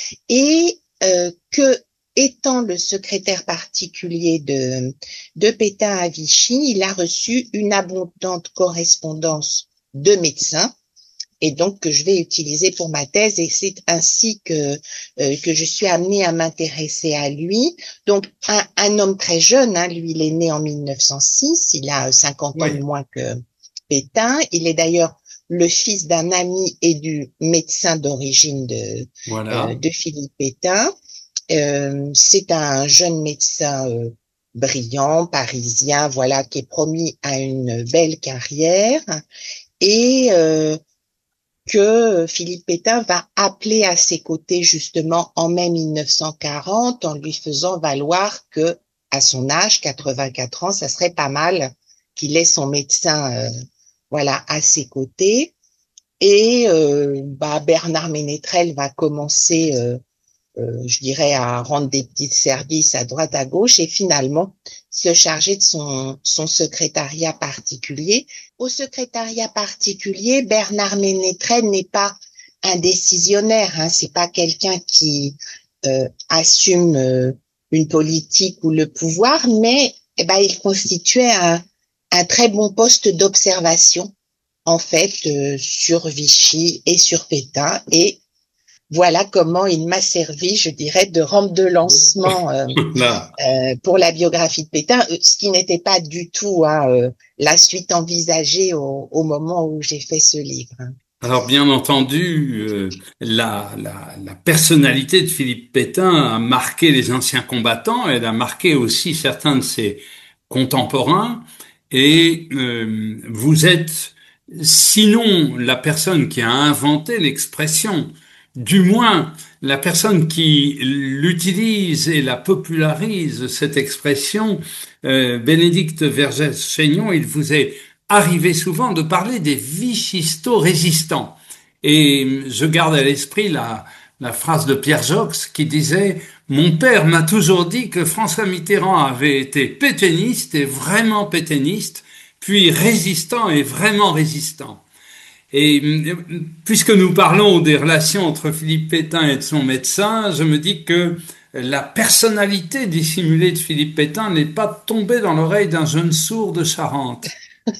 et euh, que étant le secrétaire particulier de, de Pétain à Vichy, il a reçu une abondante correspondance de médecins et donc que je vais utiliser pour ma thèse et c'est ainsi que euh, que je suis amenée à m'intéresser à lui. Donc un, un homme très jeune, hein, lui il est né en mille neuf cent six, il a cinquante ans Oui, de moins que Pétain. Il est d'ailleurs le fils d'un ami et du médecin d'origine de euh, voilà. de Philippe Pétain. Euh, c'est un jeune médecin euh, brillant, parisien, voilà, qui est promis à une belle carrière et euh, que Philippe Pétain va appeler à ses côtés justement en mai mille neuf cent quarante en lui faisant valoir que à son âge, quatre-vingt-quatre ans, ça serait pas mal qu'il ait son médecin euh, voilà à ses côtés. Et euh, bah, Bernard Ménétrel va commencer euh, euh, je dirais, à rendre des petits services à droite, à gauche, et finalement se charger de son, son secrétariat particulier. Au secrétariat particulier, Bernard Ménétrel n'est pas un décisionnaire, hein, c'est pas quelqu'un qui euh, assume euh, une politique ou le pouvoir, mais eh ben, il constituait un, un très bon poste d'observation, en fait, euh, sur Vichy et sur Pétain, et voilà comment il m'a servi, je dirais, de rampe de lancement euh, Là. euh, pour la biographie de Pétain, ce qui n'était pas du tout hein, euh, la suite envisagée au, au moment où j'ai fait ce livre. Alors bien entendu, euh, la, la, la personnalité de Philippe Pétain a marqué les anciens combattants, elle a marqué aussi certains de ses contemporains, et euh, vous êtes, sinon la personne qui a inventé l'expression, du moins la personne qui l'utilise et la popularise, cette expression, euh, Bénédicte Vergès-Chaignon, il vous est arrivé souvent de parler des vichisto-résistants. Et je garde à l'esprit la, la phrase de Pierre Jox qui disait « Mon père m'a toujours dit que François Mitterrand avait été pétainiste et vraiment pétainiste, puis résistant et vraiment résistant. » Et puisque nous parlons des relations entre Philippe Pétain et de son médecin, je me dis que la personnalité dissimulée de Philippe Pétain n'est pas tombée dans l'oreille d'un jeune sourd de Charente.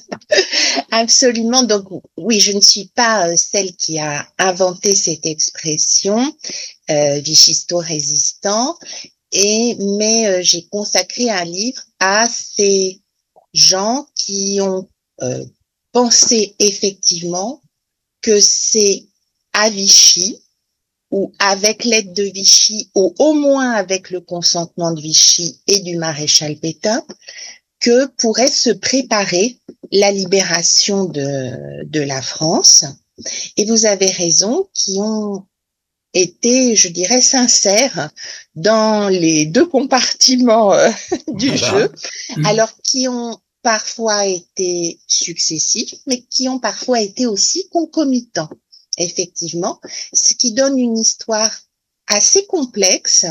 Absolument. Donc oui, je ne suis pas euh, celle qui a inventé cette expression euh, vichisto-résistant, et mais euh, j'ai consacré un livre à ces gens qui ont euh, pensé effectivement que c'est à Vichy ou avec l'aide de Vichy ou au moins avec le consentement de Vichy et du maréchal Pétain que pourrait se préparer la libération de, de la France. Et vous avez raison, qui ont été, je dirais, sincères dans les deux compartiments euh, du Voilà. jeu, alors qui ont parfois été successifs, mais qui ont parfois été aussi concomitants, effectivement, ce qui donne une histoire assez complexe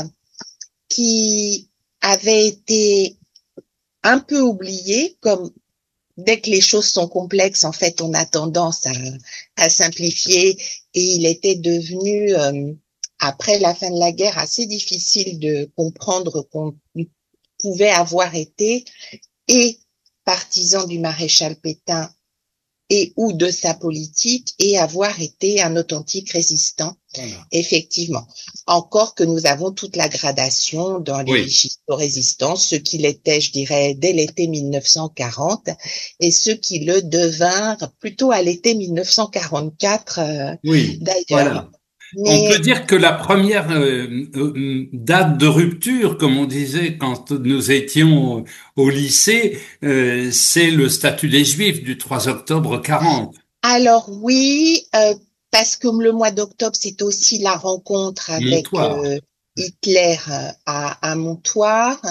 qui avait été un peu oublié, comme dès que les choses sont complexes, en fait, on a tendance à, à simplifier, et il était devenu, euh, après la fin de la guerre, assez difficile de comprendre qu'on pouvait avoir été et partisan du maréchal Pétain et ou de sa politique et avoir été un authentique résistant, voilà. Effectivement. Encore que nous avons toute la gradation dans les oui. résistants, ceux qui l'étaient, je dirais, dès l'été mille neuf cent quarante et ceux qui le devinrent plutôt à l'été mille neuf cent quarante-quatre, euh, oui, d'ailleurs. Voilà. Mais... On peut dire que la première euh, euh, date de rupture, comme on disait quand nous étions au lycée, euh, c'est le statut des Juifs du trois octobre quarante. Alors oui, euh, parce que le mois d'octobre, c'est aussi la rencontre avec euh, Hitler à, à Montoire,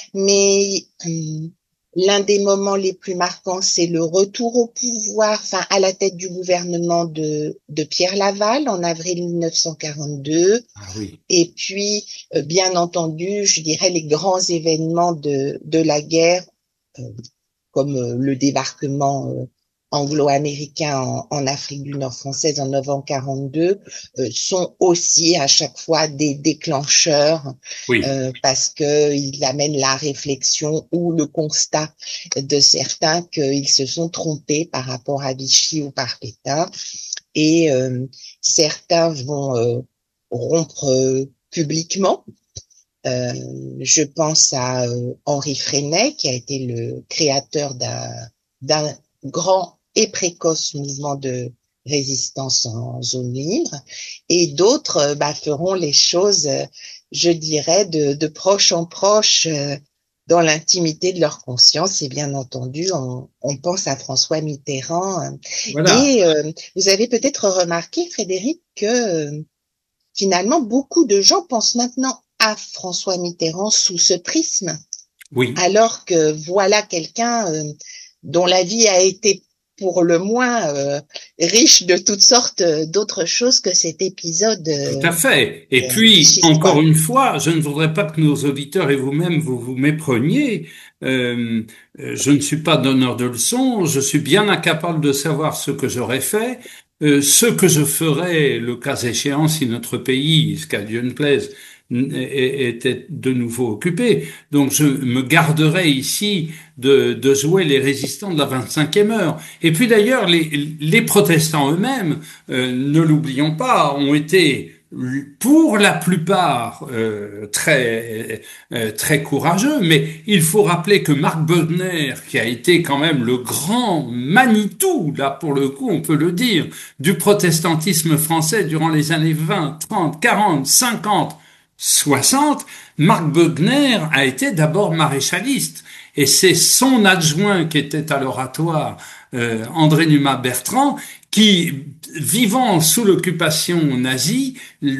mais euh, l'un des moments les plus marquants, c'est le retour au pouvoir, enfin à la tête du gouvernement de, de Pierre Laval en avril mille neuf cent quarante-deux. Ah oui. Et puis, euh, bien entendu, je dirais les grands événements de, de la guerre, euh, comme euh, le débarquement euh, anglo-américain en, en Afrique du Nord française en novembre quarante-deux, euh, sont aussi à chaque fois des déclencheurs, oui. euh, parce que ils amènent la réflexion ou le constat de certains qu'ils se sont trompés par rapport à Vichy ou par Pétain, et euh, certains vont euh, rompre euh, publiquement. Euh, je pense à euh, Henri Freinet, qui a été le créateur d'un d'un grand et précoce mouvement de résistance en zone libre, et d'autres bah, feront les choses, je dirais, de, de proche en proche, euh, dans l'intimité de leur conscience. Et bien entendu, on, on pense à François Mitterrand. Voilà. Et euh, vous avez peut-être remarqué, Frédéric, que euh, finalement, beaucoup de gens pensent maintenant à François Mitterrand sous ce prisme. Oui. Alors que voilà quelqu'un euh, dont la vie a été pour le moins euh, riche de toutes sortes d'autres choses que cet épisode. Euh, Tout à fait. Et euh, puis, encore une fois, je ne voudrais pas que nos auditeurs et vous-même vous vous mépreniez. Euh, je ne suis pas donneur de leçons, je suis bien incapable de savoir ce que j'aurais fait. Euh, ce que je ferais, le cas échéant, si notre pays, ce qu'à Dieu ne plaise, était de nouveau occupé. Donc je me garderai ici de, de jouer les résistants de la vingt-cinquième heure. Et puis d'ailleurs, les, les protestants eux-mêmes, euh, ne l'oublions pas, ont été pour la plupart euh, très euh, très courageux, mais il faut rappeler que Marc Bogner, qui a été quand même le grand Manitou, là pour le coup on peut le dire, du protestantisme français durant les années vingt, trente, quarante, cinquante, soixante, Marc Bogner a été d'abord maréchaliste, et c'est son adjoint qui était à l'oratoire, euh, André Numa Bertrand, qui, vivant sous l'occupation nazie,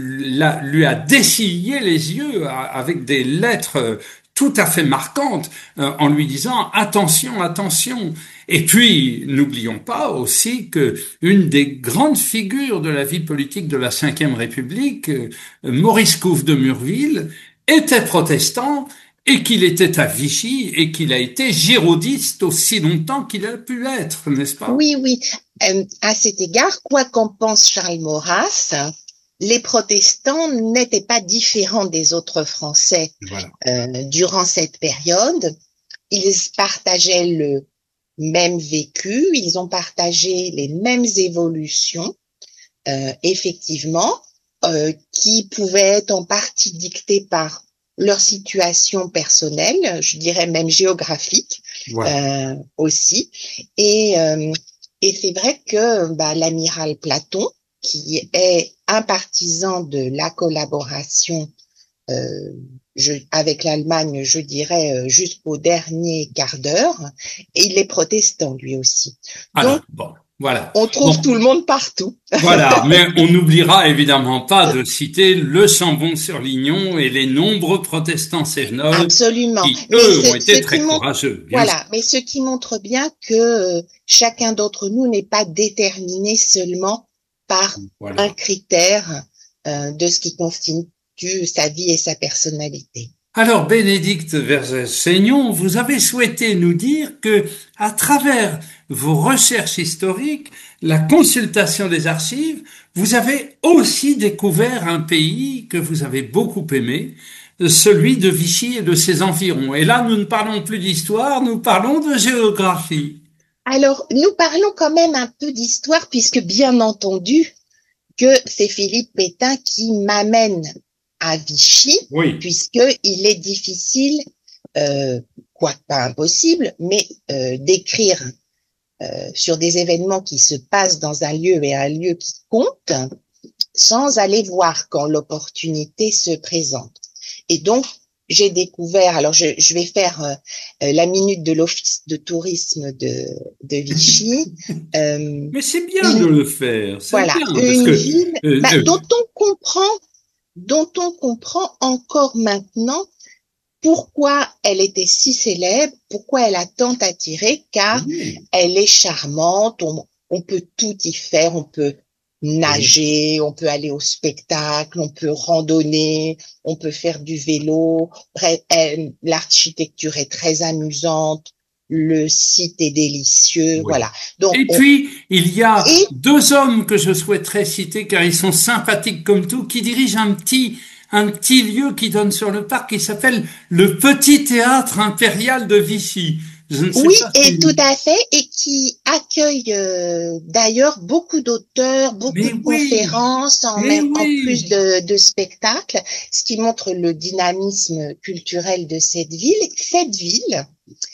la, lui a dessillé les yeux avec des lettres tout à fait marquantes, euh, en lui disant « attention, attention ». Et puis, n'oublions pas aussi que une des grandes figures de la vie politique de la Cinquième République, euh, Maurice Couve de Murville, était protestant, et qu'il était à Vichy, et qu'il a été giroudiste aussi longtemps qu'il a pu l'être, n'est-ce pas? Oui, oui. Euh, à cet égard, quoi qu'en pense Charles Maurras, les protestants n'étaient pas différents des autres Français. Voilà. Euh, durant cette période. Ils partageaient le même vécu, ils ont partagé les mêmes évolutions, euh, effectivement, euh, qui pouvaient être en partie dictées par leur situation personnelle, je dirais même géographique, voilà. euh, aussi. Et, euh, et c'est vrai que bah, l'amiral Platon, qui est un partisan de la collaboration euh, je, avec l'Allemagne, je dirais, euh, jusqu'au dernier quart d'heure, et il est protestant lui aussi. Alors, donc, bon, voilà. On trouve bon. tout le monde partout. Voilà, mais on n'oubliera évidemment pas de citer le Chambon-sur-Lignon et les nombreux protestants cévenols Absolument. qui, eux, ont été très montre, courageux. Voilà, sûr. Mais ce qui montre bien que euh, chacun d'entre nous n'est pas déterminé seulement par voilà. un critère euh, de ce qui constitue sa vie et sa personnalité. Alors, Bénédicte Vergès-Seignon, vous avez souhaité nous dire que, à travers vos recherches historiques, la consultation des archives, vous avez aussi découvert un pays que vous avez beaucoup aimé, celui de Vichy et de ses environs. Et là, nous ne parlons plus d'histoire, nous parlons de géographie. Alors, nous parlons quand même un peu d'histoire, puisque bien entendu que c'est Philippe Pétain qui m'amène à Vichy, Oui. puisqu'il est difficile, euh, quoique pas impossible, mais euh, d'écrire euh, sur des événements qui se passent dans un lieu et un lieu qui compte, sans aller voir quand l'opportunité se présente. Et donc, j'ai découvert, alors je, je vais faire euh, la minute de l'office de tourisme de, de Vichy. Euh, Mais c'est bien de une, le faire, c'est voilà, bien, parce une que ville euh, bah, euh, dont on comprend, dont on comprend encore maintenant pourquoi elle était si célèbre, pourquoi elle a tant attiré, car oui, elle est charmante, on, on peut tout y faire, on peut oui. nager, on peut aller au spectacle, on peut randonner, on peut faire du vélo. Bref, elle- l'architecture est très amusante, le site est délicieux, Oui. voilà. Donc, Et on, puis, il y a et deux hommes que je souhaiterais citer car ils sont sympathiques comme tout, qui dirigent un petit, un petit lieu qui donne sur le parc qui s'appelle le Petit Théâtre Impérial de Vichy. Je ne sais oui, pas et tout si... à fait, et qui accueille euh, d'ailleurs beaucoup d'auteurs, beaucoup Mais de oui, conférences, en mais même, en plus oui, de, de spectacles, ce qui montre le dynamisme culturel de cette ville. Cette ville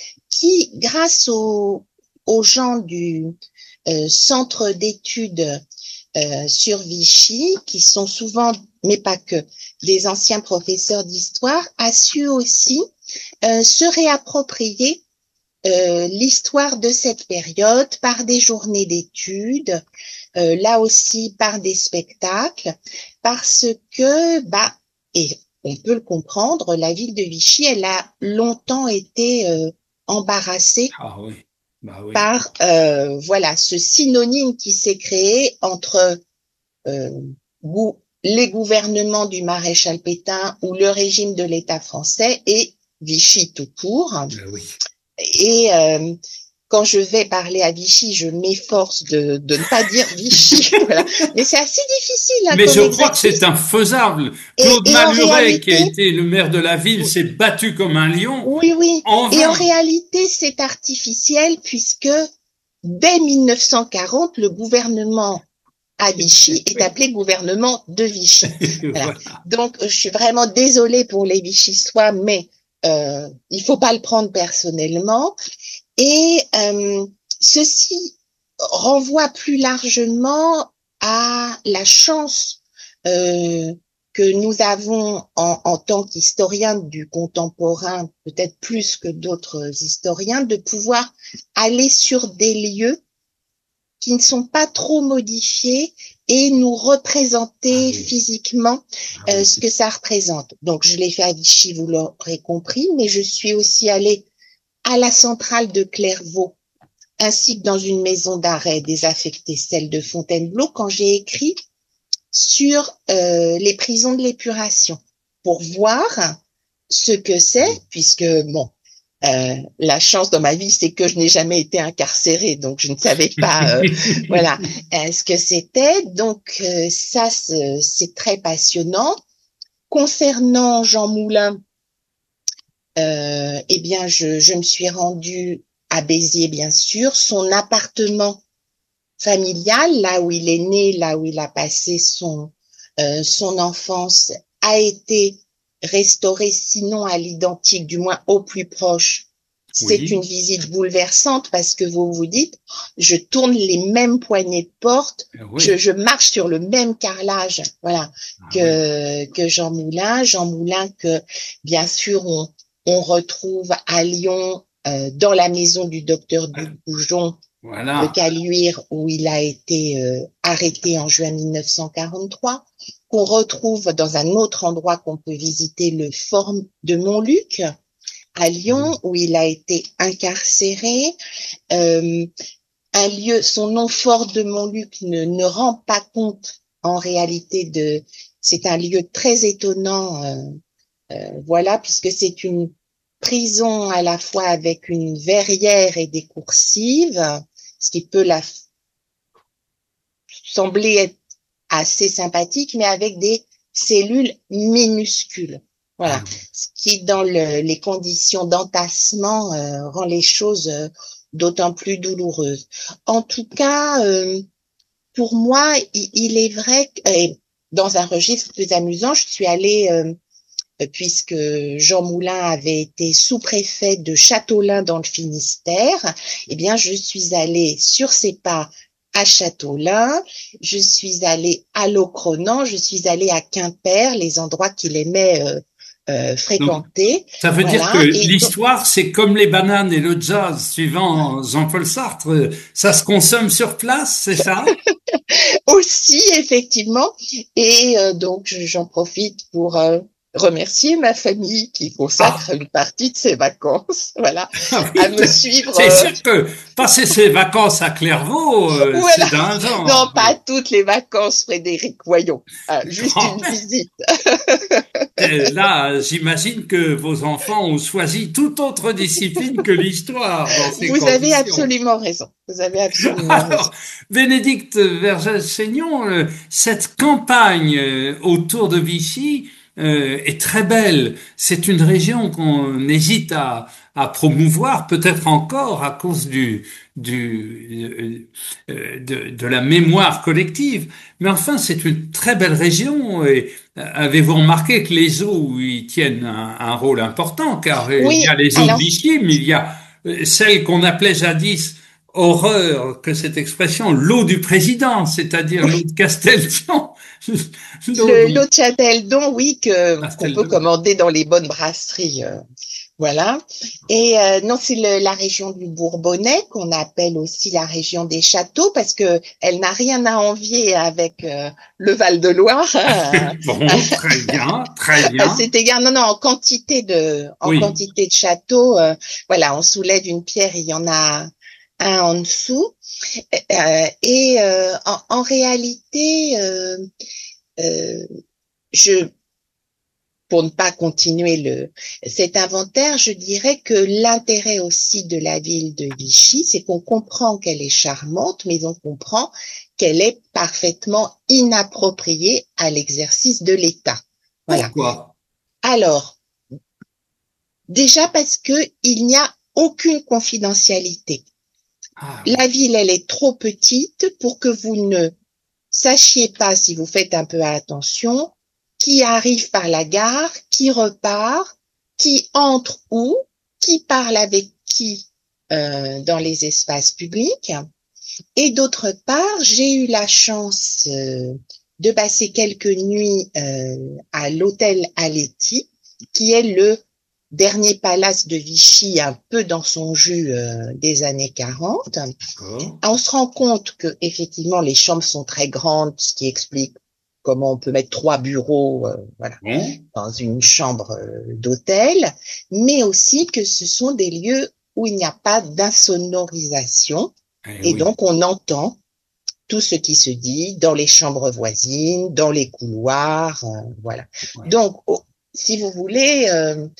qui, grâce aux, aux gens du euh, centre d'études euh, sur Vichy, qui sont souvent, mais pas que, des anciens professeurs d'histoire, a su aussi euh, se réapproprier euh, l'histoire de cette période par des journées d'études, euh, là aussi par des spectacles, parce que, bah, et on peut le comprendre, la ville de Vichy, elle a longtemps été euh, embarrassée ah oui, bah oui, par, euh, voilà, ce synonyme qui s'est créé entre euh, gou- les gouvernements du maréchal Pétain ou le régime de l'État français et Vichy tout court. bah oui. Et euh, quand je vais parler à Vichy, je m'efforce de, de ne pas dire Vichy, voilà. Mais c'est assez difficile hein, Mais comme je crois que c'est exercice. infaisable. Et, Claude et en Malhuret, qui a réalité, été le maire de la ville, s'est battu comme un lion oui, oui. en Et en vain. réalité, c'est artificiel puisque dès mille neuf cent quarante, le gouvernement à Vichy est Oui. appelé gouvernement de Vichy. Voilà. Voilà. Donc, je suis vraiment désolée pour les Vichysois, mais euh, il faut pas le prendre personnellement. Et euh, ceci renvoie plus largement à la chance euh, que nous avons en, en tant qu'historiens du contemporain, peut-être plus que d'autres historiens, de pouvoir aller sur des lieux qui ne sont pas trop modifiés et nous Ah représenter oui, physiquement ah euh, oui. ce que ça représente. Donc, je l'ai fait à Vichy, vous l'aurez compris, mais je suis aussi allée à la centrale de Clairvaux, ainsi que dans une maison d'arrêt désaffectée, celle de Fontainebleau, quand j'ai écrit sur euh, les prisons de l'épuration, pour voir ce que c'est, puisque, bon, euh, la chance dans ma vie, c'est que je n'ai jamais été incarcérée, donc je ne savais pas, euh, voilà, euh, ce que c'était. Donc euh, ça, c'est très passionnant. Concernant Jean Moulin, euh, eh bien, je, je me suis rendue à Béziers, bien sûr. Son appartement familial, là où il est né, là où il a passé son euh, son enfance, a été restauré, sinon à l'identique, du moins au plus proche. C'est une Oui, visite bouleversante parce que vous vous dites, je tourne les mêmes poignées de porte, ah je, oui, je marche sur le même carrelage, voilà, ah oui. que que Jean Moulin, Jean Moulin que bien sûr on on retrouve à Lyon euh, dans la maison du docteur Goujon de Voilà. Caluire où il a été euh, arrêté en juin mille neuf cent quarante-trois, qu'on retrouve dans un autre endroit qu'on peut visiter, le fort de Montluc à Lyon où il a été incarcéré. Euh, un lieu, son nom fort de Montluc ne, ne rend pas compte en réalité de, c'est un lieu très étonnant, euh, euh, voilà, puisque c'est une prison à la fois avec une verrière et des coursives, ce qui peut la sembler être assez sympathique, mais avec des cellules minuscules. Voilà, ce qui dans le, les conditions d'entassement euh, rend les choses euh, d'autant plus douloureuses. En tout cas, euh, pour moi, il, il est vrai que, et dans un registre plus amusant, je suis allée, euh, puisque Jean Moulin avait été sous-préfet de Châteaulin dans le Finistère, eh bien, je suis allée sur ses pas à Châteaulin, je suis allée à Locronan, je suis allée à Quimper, les endroits qu'il aimait euh, euh, Donc, fréquenter. ça veut dire que Voilà. Et donc, l'histoire, c'est comme les bananes et le jazz, suivant Jean-Paul Sartre, ça se consomme sur place, c'est ça? aussi, effectivement. Et euh, donc, j'en profite pour euh, remercier ma famille qui consacre Ah, une partie de ses vacances, voilà, ah à oui, me suivre. c'est Euh, sûr que passer ses vacances à Clairvaux, euh, voilà. c'est d'un Non, genre. pas toutes les vacances, Frédéric, voyons. Euh, juste une visite. Et là, j'imagine que vos enfants ont choisi toute autre discipline que l'histoire dans ces Vous avez conditions. absolument raison. Vous avez absolument raison. Alors, Bénédicte Vergès-Chaignon, euh, cette campagne euh, autour de Vichy euh, est très belle. C'est une région qu'on hésite à, à promouvoir, peut-être encore à cause du, du euh, euh, de, de la mémoire collective. Mais enfin, c'est une très belle région. Et euh, avez-vous remarqué que les eaux y tiennent un, un rôle important, car euh, il y a Oui, les eaux de alors, Vichy, mais il y a euh, celles qu'on appelait jadis horreur que cette expression, l'eau du président, c'est-à-dire l'eau oui, de Castelfion, l'eau le de l'eau de Châteldon, oui, que qu'on peut Castelfion. commander dans les bonnes brasseries. euh, Voilà. Et euh, non, c'est le- la région du Bourbonnais qu'on appelle aussi la région des châteaux parce que elle n'a rien à envier avec euh, le Val-de-Loire. hein. Bon, très bien, très À bien. cet égard, non, non, en quantité de, en Oui, quantité de châteaux, euh, voilà, on soulève une pierre, il y en a un en dessous. Euh, et euh, en, en réalité, euh, euh, je pour ne pas continuer le, cet inventaire, je dirais que l'intérêt aussi de la ville de Vichy, c'est qu'on comprend qu'elle est charmante, mais on comprend qu'elle est parfaitement inappropriée à l'exercice de l'État. Voilà. pourquoi? Alors, déjà parce que il n'y a aucune confidentialité. Ah oui, La ville, elle est trop petite pour que vous ne sachiez pas, si vous faites un peu attention, qui arrive par la gare, qui repart, qui entre où, qui parle avec qui euh, dans les espaces publics. Et d'autre part, j'ai eu la chance euh, de passer quelques nuits euh, à l'hôtel Aletti, qui est le dernier palace de Vichy, un peu dans son jus euh, des années quarante. d'accord. On se rend compte que effectivement les chambres sont très grandes, ce qui explique comment on peut mettre trois bureaux, euh, voilà, Bon, dans une chambre euh, d'hôtel, mais aussi que ce sont des lieux où il n'y a pas d'insonorisation eh et oui. donc on entend tout ce qui se dit dans les chambres voisines, dans les couloirs, euh, voilà. Ouais. Donc, oh, si vous voulez,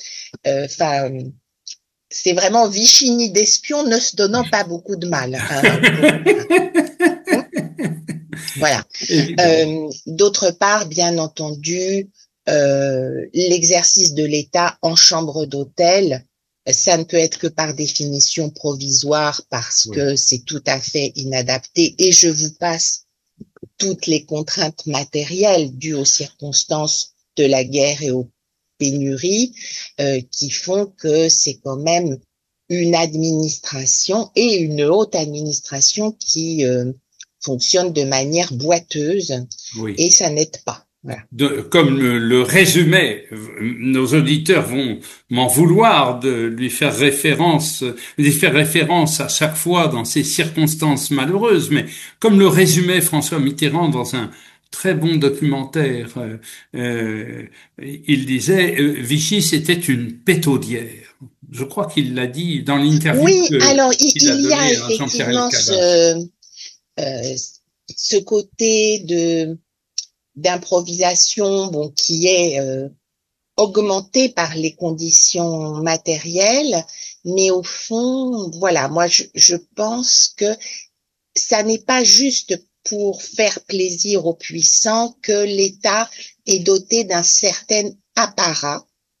enfin. Euh, euh, c'est vraiment Vichy ni d'espion ne se donnant pas beaucoup de mal. Hein, pour, hein, voilà. Évidemment. Euh, d'autre part, bien entendu, euh, l'exercice de l'État en chambre d'hôtel, ça ne peut être que par définition provisoire parce Oui, que c'est tout à fait inadapté. Et je vous passe toutes les contraintes matérielles dues aux circonstances de la guerre et aux pénuries euh, qui font que c'est quand même une administration et une haute administration qui euh, fonctionne de manière boiteuse oui. et ça n'aide pas. Voilà. De, comme le, le résumé, nos auditeurs vont m'en vouloir de lui faire référence, lui faire référence à chaque fois dans ces circonstances malheureuses, mais comme le résumait François Mitterrand dans un très bon documentaire, euh, euh, il disait euh, Vichy c'était une pétaudière. Je crois qu'il l'a dit dans l'interview Oui, que alors il, qu'il a il y a donnée à Jean-Pierre effectivement Elkabbach. ce, euh, ce côté de d'improvisation, bon, qui est euh, augmenté par les conditions matérielles, mais au fond, voilà, moi je, je pense que ça n'est pas juste pour faire plaisir aux puissants que l'État est doté d'un certain apparat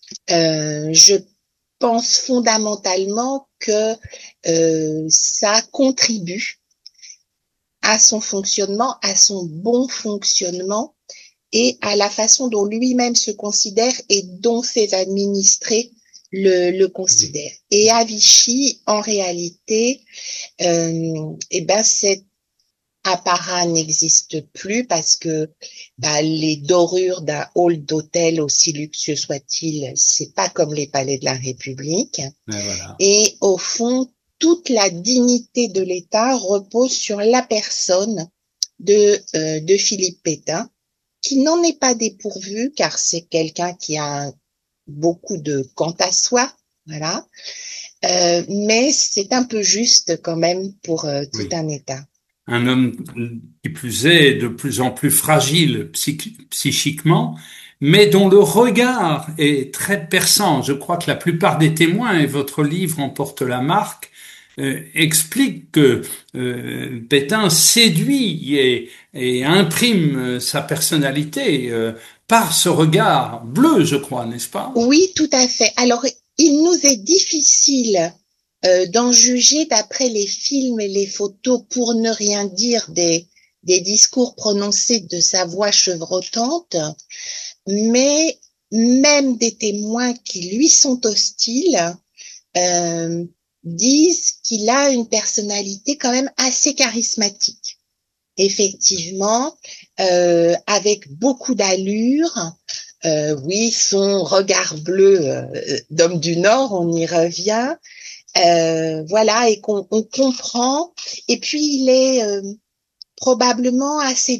Euh, je pense fondamentalement que euh, ça contribue à son fonctionnement, à son bon fonctionnement et à la façon dont lui-même se considère et dont ses administrés le, le considèrent. Et à Vichy, en réalité, euh, eh ben cet apparat n'existe plus parce que bah, les dorures d'un hall d'hôtel, aussi luxueux soit-il, c'est pas comme les palais de la République. Mais voilà. Et au fond, toute la dignité de l'État repose sur la personne de, euh, de Philippe Pétain, qui n'en est pas dépourvu, car c'est quelqu'un qui a beaucoup de quant à soi, voilà. Euh, mais c'est un peu juste quand même pour euh, tout Oui. un État. Un homme qui plus est de plus en plus fragile psych- psychiquement, mais dont le regard est très perçant. Je crois que la plupart des témoins, et votre livre en porte la marque, euh, expliquent que euh, Pétain séduit et, et imprime sa personnalité euh, par ce regard bleu, je crois, n'est-ce pas? Oui, tout à fait. Alors, il nous est difficile euh, d'en juger d'après les films et les photos, pour ne rien dire des, des discours prononcés de sa voix chevrotante, mais même des témoins qui lui sont hostiles euh, disent qu'il a une personnalité quand même assez charismatique. Effectivement, euh, avec beaucoup d'allure. Euh, oui, son regard bleu euh, d'homme du Nord, on y revient. Euh, voilà, et qu'on on comprend. Et puis, il est euh, probablement assez